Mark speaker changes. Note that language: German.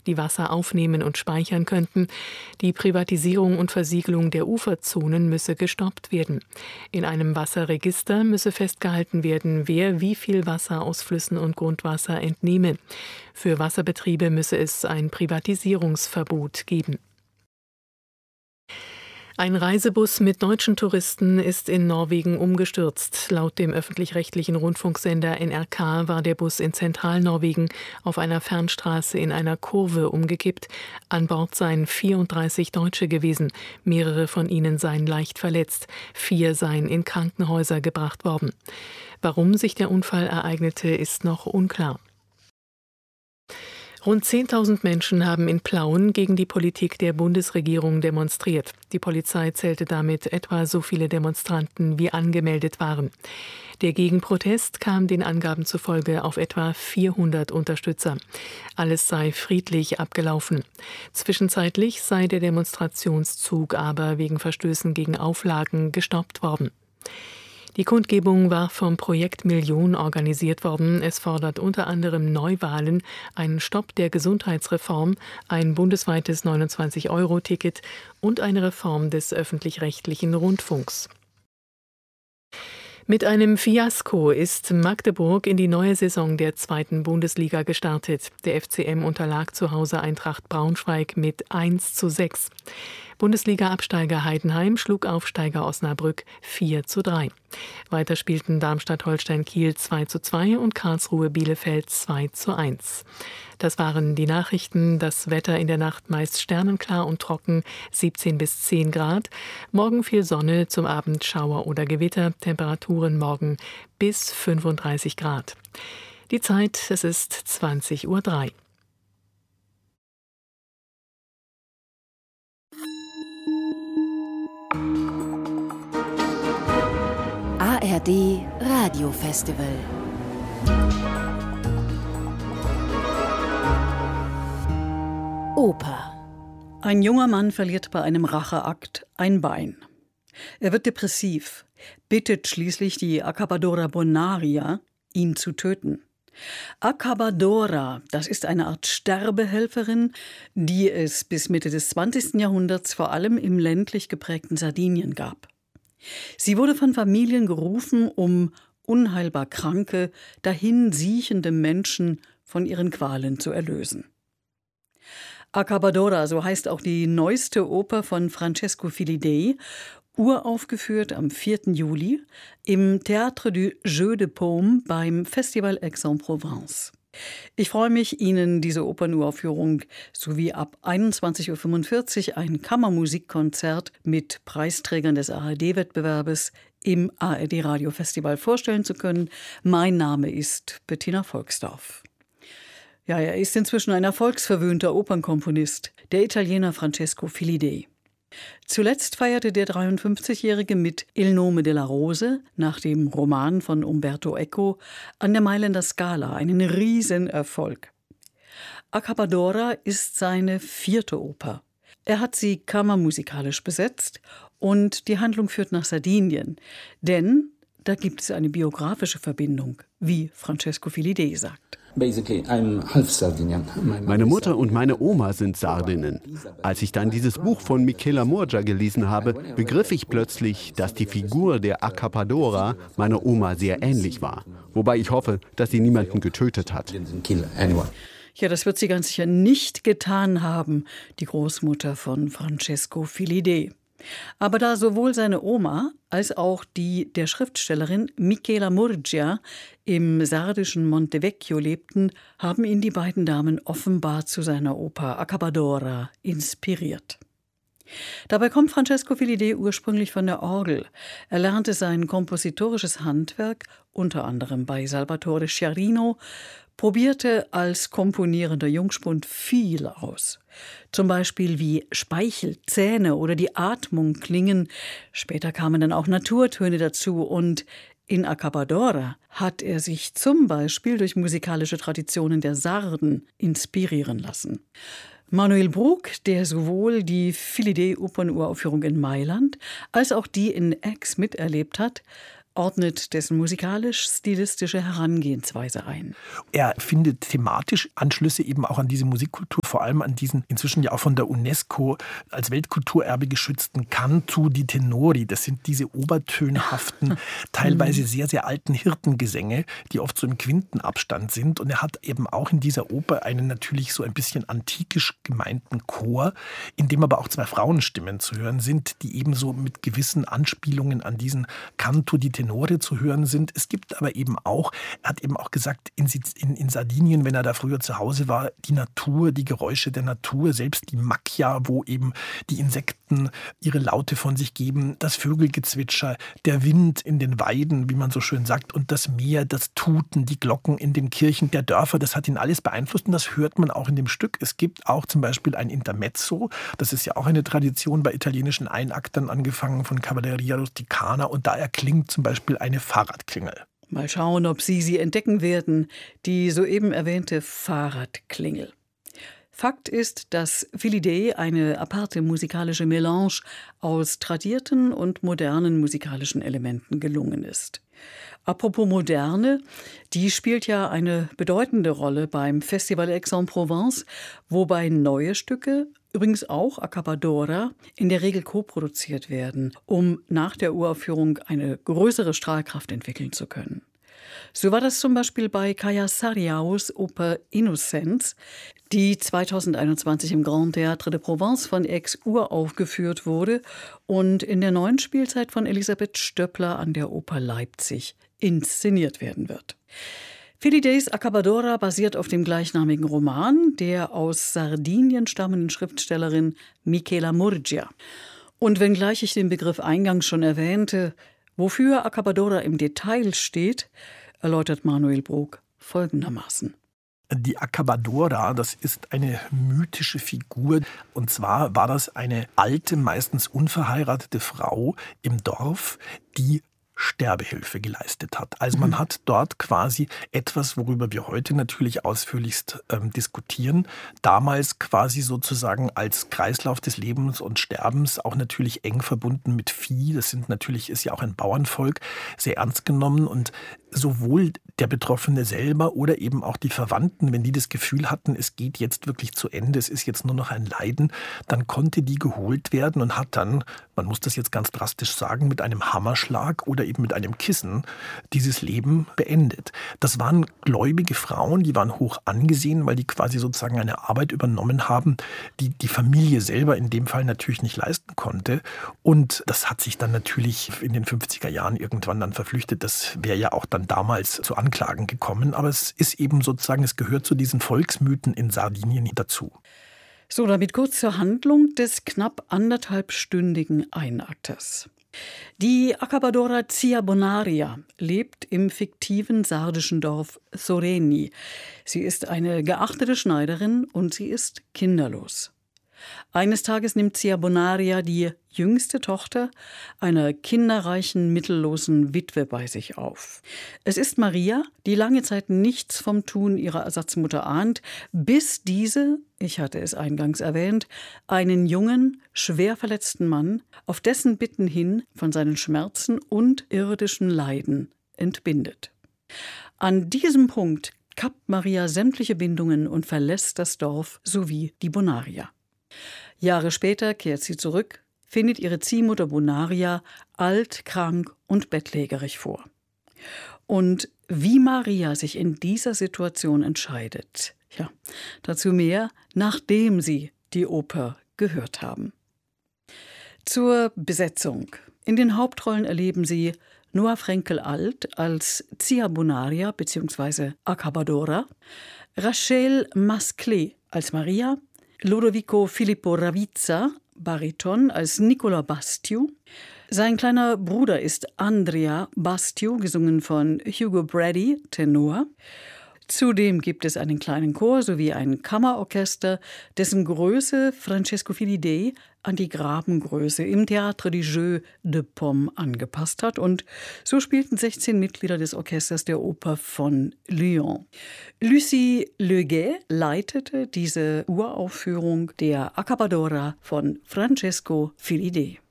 Speaker 1: die Wasser aufnehmen und speichern könnten. Die Privatisierung und Versiegelung der Uferzonen müsse gestoppt werden. In einem Wasserregister müsse festgehalten werden, wer wie viel Wasser aus Flüssen und Grundwasser entnehme. Für Wasserbetriebe müsse es ein Privatisierungsverbot geben. Ein Reisebus mit deutschen Touristen ist in Norwegen umgestürzt. Laut dem öffentlich-rechtlichen Rundfunksender NRK war der Bus in Zentralnorwegen auf einer Fernstraße in einer Kurve umgekippt. An Bord seien 34 Deutsche gewesen. Mehrere von ihnen seien leicht verletzt. 4 seien in Krankenhäuser gebracht worden. Warum sich der Unfall ereignete, ist noch unklar. Rund 10.000 Menschen haben in Plauen gegen die Politik der Bundesregierung demonstriert. Die Polizei zählte damit etwa so viele Demonstranten, wie angemeldet waren. Der Gegenprotest kam den Angaben zufolge auf etwa 400 Unterstützer. Alles sei friedlich abgelaufen. Zwischenzeitlich sei der Demonstrationszug aber wegen Verstößen gegen Auflagen gestoppt worden. Die Kundgebung war vom Projekt Million organisiert worden. Es fordert unter anderem Neuwahlen, einen Stopp der Gesundheitsreform, ein bundesweites 29-Euro-Ticket und eine Reform des öffentlich-rechtlichen Rundfunks. Mit einem Fiasko ist Magdeburg in die neue Saison der 2. Bundesliga gestartet. Der FCM unterlag zu Hause Eintracht Braunschweig mit 1:6. Bundesliga-Absteiger Heidenheim schlug Aufsteiger Osnabrück 4:3. Weiter spielten Darmstadt-Holstein Kiel 2:2 und Karlsruhe Bielefeld 2:1. Das waren die Nachrichten. Das Wetter in der Nacht meist sternenklar und trocken, 17 bis 10 Grad. Morgen viel Sonne, zum Abend Schauer oder Gewitter. Temperaturen morgen bis 35 Grad. Die Zeit, es ist 20:03 Uhr.
Speaker 2: ARD Radiofestival. Oper.
Speaker 3: Ein junger Mann verliert bei einem Racheakt ein Bein. Er wird depressiv, bittet schließlich die Accabadora Bonaria, ihn zu töten. Accabadora, das ist eine Art Sterbehelferin, die es bis Mitte des 20. Jahrhunderts vor allem im ländlich geprägten Sardinien gab. Sie wurde von Familien gerufen, um unheilbar kranke, dahinsiechende Menschen von ihren Qualen zu erlösen. Accabadora, so heißt auch die neueste Oper von Francesco Filidei, uraufgeführt am 4. Juli im Théâtre du Jeu de Paume beim Festival Aix-en-Provence. Ich freue mich, Ihnen diese Opernuraufführung sowie ab 21:45 Uhr ein Kammermusikkonzert mit Preisträgern des ARD-Wettbewerbes im ARD-Radio-Festival vorstellen zu können. Mein Name ist Bettina Volksdorf. Ja, er ist inzwischen ein erfolgsverwöhnter Opernkomponist, der Italiener Francesco Filidei. Zuletzt feierte der 53-Jährige mit Il nome della Rose, nach dem Roman von Umberto Eco, an der Mailänder Scala einen Riesenerfolg. Accabadora ist seine 4. Oper. Er hat sie kammermusikalisch besetzt und die Handlung führt nach Sardinien, denn da gibt es eine biografische Verbindung, wie Francesco Filidei sagt.
Speaker 4: Meine Mutter und meine Oma sind Sardinnen. Als ich dann dieses Buch von Michela Murgia gelesen habe, begriff ich plötzlich, dass die Figur der Accabadora meiner Oma sehr ähnlich war. Wobei ich hoffe, dass sie niemanden getötet hat.
Speaker 3: Ja, das wird sie ganz sicher nicht getan haben, die Großmutter von Francesco Filidei. Aber da sowohl seine Oma als auch die der Schriftstellerin Michela Murgia im sardischen Montevecchio lebten, haben ihn die beiden Damen offenbar zu seiner Oper Accabadora inspiriert. Dabei kommt Francesco Filidei ursprünglich von der Orgel. Er lernte sein kompositorisches Handwerk unter anderem bei Salvatore Sciarrino, probierte als komponierender Jungspund viel aus. Zum Beispiel wie Speichel, Zähne oder die Atmung klingen. Später kamen dann auch Naturtöne dazu und in Accabadora hat er sich zum Beispiel durch musikalische Traditionen der Sarden inspirieren lassen. Manuel Bruck, der sowohl die Filidei-Opernuraufführung in Mailand als auch die in Aix miterlebt hat, ordnet dessen musikalisch-stilistische Herangehensweise ein.
Speaker 5: Er findet thematisch Anschlüsse eben auch an diese Musikkultur vor allem an diesen inzwischen ja auch von der UNESCO als Weltkulturerbe geschützten Cantu di Tenori. Das sind diese obertönhaften, teilweise sehr, sehr alten Hirtengesänge, die oft so im Quintenabstand sind. Und er hat eben auch in dieser Oper einen natürlich so ein bisschen antikisch gemeinten Chor, in dem aber auch 2 Frauenstimmen zu hören sind, die eben so mit gewissen Anspielungen an diesen Cantu di Tenore zu hören sind. Es gibt aber eben auch, er hat eben auch gesagt, in Sardinien, wenn er da früher zu Hause war, die Natur, die Geräusche der Natur, selbst die Macchia, wo eben die Insekten ihre Laute von sich geben, das Vögelgezwitscher, der Wind in den Weiden, wie man so schön sagt, und das Meer, das Tuten, die Glocken in den Kirchen der Dörfer, das hat ihn alles beeinflusst und das hört man auch in dem Stück. Es gibt auch zum Beispiel ein Intermezzo, das ist ja auch eine Tradition bei italienischen Einaktern, angefangen von Cavalleria Rusticana, und da erklingt zum Beispiel eine Fahrradklingel.
Speaker 3: Mal schauen, ob Sie entdecken werden, die soeben erwähnte Fahrradklingel. Fakt ist, dass Filiday eine aparte musikalische Melange aus tradierten und modernen musikalischen Elementen gelungen ist. Apropos Moderne, die spielt ja eine bedeutende Rolle beim Festival Aix-en-Provence, wobei neue Stücke, übrigens auch Accapadora, in der Regel koproduziert werden, um nach der Uraufführung eine größere Strahlkraft entwickeln zu können. So war das zum Beispiel bei Kaja Sarriaus Oper Innocence, die 2021 im Grand Théâtre de Provence von Aix uraufgeführt wurde und in der neuen Spielzeit von Elisabeth Stöppler an der Oper Leipzig inszeniert werden wird. Filidays Accapadora basiert auf dem gleichnamigen Roman der aus Sardinien stammenden Schriftstellerin Michela Murgia. Und wenngleich ich den Begriff eingangs schon erwähnte, wofür Accapadora im Detail steht, erläutert Manuel Brok folgendermaßen.
Speaker 5: Die Accapadora, das ist eine mythische Figur. Und zwar war das eine alte, meistens unverheiratete Frau im Dorf, die Sterbehilfe geleistet hat. Also man hat dort quasi etwas, worüber wir heute natürlich ausführlichst diskutieren, damals quasi sozusagen als Kreislauf des Lebens und Sterbens auch natürlich eng verbunden mit Vieh. Das ist ja auch ein Bauernvolk, sehr ernst genommen, und sowohl der Betroffene selber oder eben auch die Verwandten, wenn die das Gefühl hatten, es geht jetzt wirklich zu Ende, es ist jetzt nur noch ein Leiden, dann konnte die geholt werden und hat dann, man muss das jetzt ganz drastisch sagen, mit einem Hammerschlag oder eben mit einem Kissen dieses Leben beendet. Das waren gläubige Frauen, die waren hoch angesehen, weil die quasi sozusagen eine Arbeit übernommen haben, die die Familie selber in dem Fall natürlich nicht leisten konnte. Und das hat sich dann natürlich in den 50er Jahren irgendwann dann verflüchtet. Das wäre ja auch dann damals zu Anklagen gekommen. Aber es ist eben sozusagen, es gehört zu diesen Volksmythen in Sardinien dazu.
Speaker 3: So, damit kurz zur Handlung des knapp 1,5-stündigen Einakters. Die Accapadora Zia Bonaria lebt im fiktiven sardischen Dorf Soreni. Sie ist eine geachtete Schneiderin und sie ist kinderlos. Eines Tages nimmt Zia Bonaria die jüngste Tochter einer kinderreichen, mittellosen Witwe bei sich auf. Es ist Maria, die lange Zeit nichts vom Tun ihrer Ersatzmutter ahnt, bis diese, ich hatte es eingangs erwähnt, einen jungen, schwer verletzten Mann auf dessen Bitten hin von seinen Schmerzen und irdischen Leiden entbindet. An diesem Punkt kappt Maria sämtliche Bindungen und verlässt das Dorf sowie die Bonaria. Jahre später kehrt sie zurück, findet ihre Ziehmutter Bonaria alt, krank und bettlägerig vor. Und wie Maria sich in dieser Situation entscheidet, ja, dazu mehr, nachdem Sie die Oper gehört haben. Zur Besetzung. In den Hauptrollen erleben Sie Noah Frenkel-Alt als Zia Bonaria bzw. Accapadora, Rachel Masclet als Maria, Lodovico Filippo Ravizza, Bariton, als Nicola Bastiu. Sein kleiner Bruder ist Andrea Bastiu, gesungen von Hugo Brady, Tenor. Zudem gibt es einen kleinen Chor sowie ein Kammerorchester, dessen Größe Francesco Filiday an die Grabengröße im Théâtre des Jeux de Paume angepasst hat. Und so spielten 16 Mitglieder des Orchesters der Oper von Lyon. Lucie Leguet leitete diese Uraufführung der Accapadora von Francesco Filiday.